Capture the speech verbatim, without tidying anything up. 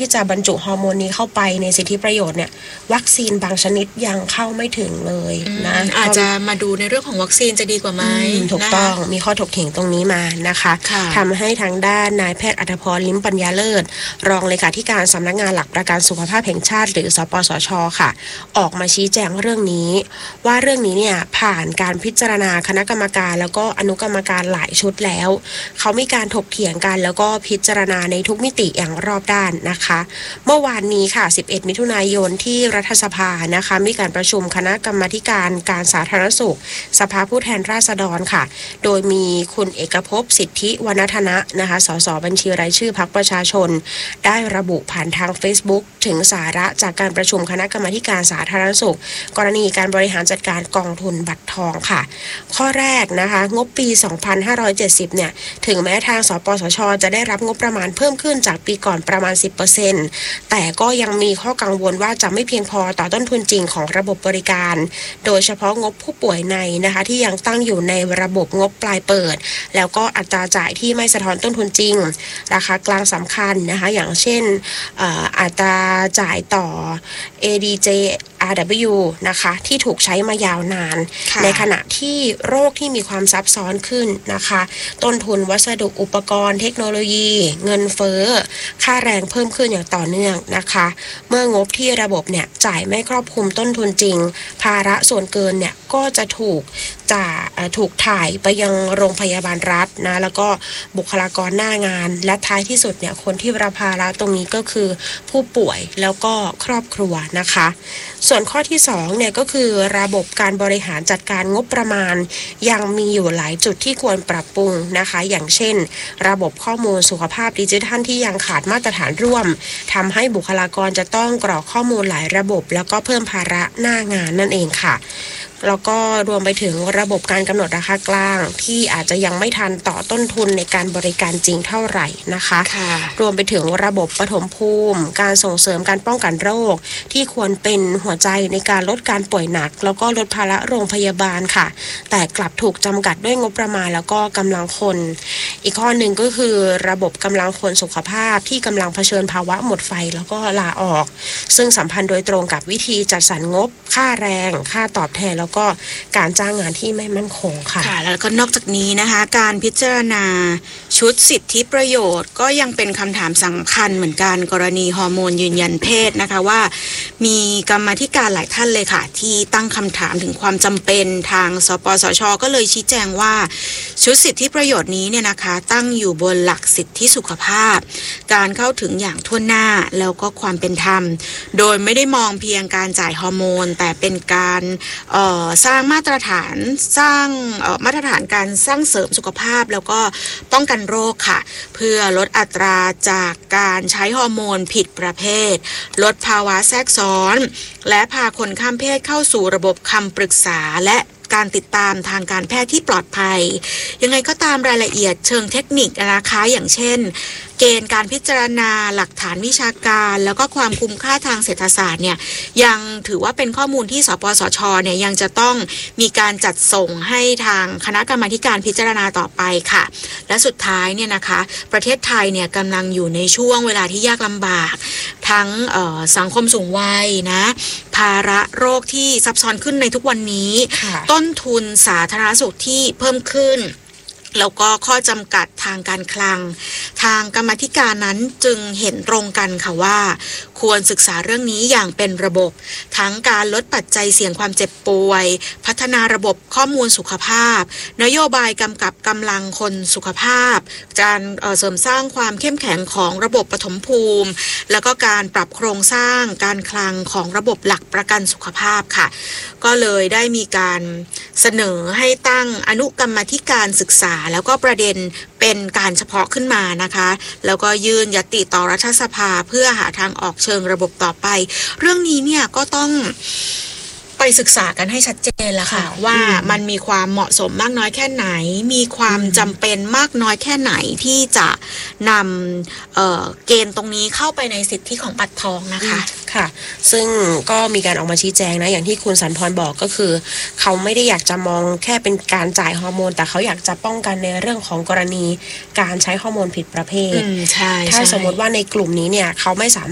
ที่จะบรรจุฮอร์โมนนี้เข้าไปในสิทธิประโยชน์เนี่ยวัคซีนบางชนิดยังเข้าไม่ถึงเลยนะอาจจะมาดูในเรื่องของวัคซีนจะดีกว่าไหมถูกต้องมีข้อถกเถียงตรงนี้มานะคะทำให้ทางด้านนายแพทย์อัธพรลิ้มปัญญาเลิศรองเลขาธิการสำนักงานหลักประกันสุขภาพแห่งชาติหรือสปสช.ค่ะออกมาชี้แจงเรื่องนี้ว่าเรื่องนี้เนี่ยผ่านการพิจารณาคณะกรรมการแล้วก็อนุกรรมการหลายชุดแล้วเขามีการถกเถียงกันแล้วก็พิจารณาในทุกมิติอย่างรอบด้านนะคะเมื่อวานนี้ค่ะสิบเอ็ดมิถุนายนที่รัฐสภานะคะมีการประชุมคณะกรรมาธิการการสาธารณสุขสภาผู้แทนราษฎรค่ะโดยมีคุณเอกภพสิทธิวรรณธนะนะคะสสบัญชีรายชื่อพรรคประชาชนได้ระบุผ่านทาง Facebook ถึงสาระจากการประชุมคณะกรรมาธิการสาธารณสุขกรณีการบริหารจัดการกองทุนบัตรทองค่ะข้อแรกนะคะงบปีสองพันห้าร้อยเจ็ดสิบเนี่ยถึงแม้ทางสปสช.จะได้รับงบประมาณเพิ่มขึ้นจากปีก่อนประมาณ สิบเปอร์เซ็นต์ แต่ก็ยังมีข้อกังวลว่าจะไม่เพียงพอต่อต้นทุนจริงของระบบบริการโดยเฉพาะงบผู้ป่วยในนะคะที่ยังตั้งอยู่ในระบบงบปลายเปิดแล้วก็อัตราจ่ายที่ไม่สะท้อนต้นทุนจริงราคากลางสำคัญนะคะอย่างเช่นอัตราจ่ายต่อ เอ ดี เจ อาร์ ดับเบิลยู นะคะที่ถูกใช้มายาวนานในขณะที่โรคที่มีความซับซ้อนขึ้นนะคะต้นทุนวัสดุอุปกรณ์เทคโนโลยีเงินเฟ้อค่าแรงเพิ่มขึ้นอย่างต่อเนื่องนะคะเมื่องบที่ระบบเนี่ยจ่ายไม่ครอบคลุมต้นทุนจริงภาระส่วนเกินเนี่ยก็จะถูกจะถูกถ่ายไปยังโรงพยาบาลรัฐนะแล้วก็บุคลากรหน้างานและท้ายที่สุดเนี่ยคนที่รับภาระตรงนี้ก็คือผู้ป่วยแล้วก็ครอบครัวนะคะส่วนข้อที่สองเนี่ยก็คือระบบการบริหารจัดการงบประมาณยังมีอยู่หลายจุดที่ควรปรับปรุงนะคะอย่างเช่นระบบข้อมูลสุขภาพดิจิทัลที่ยังขาดมาตรฐานร่วมทำให้บุคลากรจะต้องกรอกข้อมูลหลายระบบแล้วก็เพิ่มภาระหน้างานนั่นเองค่ะแล้วก็รวมไปถึงระบบการกำหนดราคากลางที่อาจจะยังไม่ทันต่อต้นทุนในการบริการจริงเท่าไหร่นะคะรวมไปถึงระบบปฐมภูมิการส่งเสริมการป้องกันโรคที่ควรเป็นหัวใจในการลดการป่วยหนักแล้วก็ลดภาระโรงพยาบาลค่ะแต่กลับถูกจำกัดด้วยงบประมาณแล้วก็กำลังคนอีกข้อหนึ่งก็คือระบบกำลังคนสุขภาพที่กำลังเผชิญภาวะหมดไฟแล้วก็ลาออกซึ่งสัมพันธ์โดยตรงกับวิธีจัดสรรงบค่าแรงค่าตอบแทนแล้วก็การจ้างงานที่ไม่มั่นคงค่ะค่ะแล้วก็นอกจากนี้นะคะการพิจารณาชุดสิทธิประโยชน์ก็ยังเป็นคำถามสำคัญเหมือนกันกรณีฮอร์โมนยืนยันเพศนะคะว่ามีกรรมาธิการหลายท่านเลยค่ะที่ตั้งคำถามถึงความจำเป็นทางสปสช.ก็เลยชี้แจงว่าชุดสิทธิประโยชน์นี้เนี่ยนะคะตั้งอยู่บนหลักสิทธิสุขภาพการเข้าถึงอย่างทั่วหน้าแล้วก็ความเป็นธรรมโดยไม่ได้มองเพียงการจ่ายฮอร์โมนแต่เป็นการเอ่อสร้างมาตรฐานสร้างมาตรฐานการสร้างเสริมสุขภาพแล้วก็ป้องกันโรคค่ะเพื่อลดอัตราจากการใช้ฮอร์โมนผิดประเภทลดภาวะแทรกซ้อนและพาคนข้ามเพศเข้าสู่ระบบคำปรึกษาและการติดตามทางการแพทย์ที่ปลอดภัยยังไงก็ตามรายละเอียดเชิงเทคนิคนะคะอย่างเช่นเกณฑ์การพิจารณาหลักฐานวิชาการแล้วก็ความคุ้มค่าทางเศรษฐศาสตร์เนี่ยยังถือว่าเป็นข้อมูลที่สปสช.เนี่ยยังจะต้องมีการจัดส่งให้ทางคณะกรรมาธิการพิจารณาต่อไปค่ะและสุดท้ายเนี่ยนะคะประเทศไทยเนี่ยกำลังอยู่ในช่วงเวลาที่ยากลำบากทั้งสังคมสูงวัยนะภาระโรคที่ซับซ้อนขึ้นในทุกวันนี้ต้นทุนสาธารณสุขที่เพิ่มขึ้นแล้วก็ข้อจำกัดทางการคลังทางกรรมาธิการนั้นจึงเห็นตรงกันค่ะว่าควรศึกษาเรื่องนี้อย่างเป็นระบบทั้งการลดปัจจัยเสี่ยงความเจ็บป่วยพัฒนาระบบข้อมูลสุขภาพนโยบายกำกับกำลังคนสุขภาพการเสริมสร้างความเข้มแข็งของระบบปฐมภูมิแล้วก็การปรับโครงสร้างการคลังของระบบหลักประกันสุขภาพค่ะก็เลยได้มีการเสนอให้ตั้งอนุกรรมาธิการศึกษาแล้วก็ประเด็นเป็นการเฉพาะขึ้นมานะคะแล้วก็ยื่นยติต่อรัฐสภาเพื่อหาทางออกเชิงระบบต่อไปเรื่องนี้เนี่ยก็ต้องไปศึกษากันให้ชัดเจนแล้วค่ะว่ามันมีความเหมาะสมมากน้อยแค่ไหนมีความจำเป็นมากน้อยแค่ไหนที่จะนำ เอ่อ เกณฑ์ตรงนี้เข้าไปในสิทธิของบัตรทองนะคะค่ะซึ่งก็มีการออกมาชี้แจงนะอย่างที่คุณสันพรบอกก็คือเขาไม่ได้อยากจะมองแค่เป็นการจ่ายฮอร์โมนแต่เขาอยากจะป้องกันในเรื่องของกรณีการใช้ฮอร์โมนผิดประเภทถ้าสมมติว่าในกลุ่มนี้เนี่ยเขาไม่สามารถ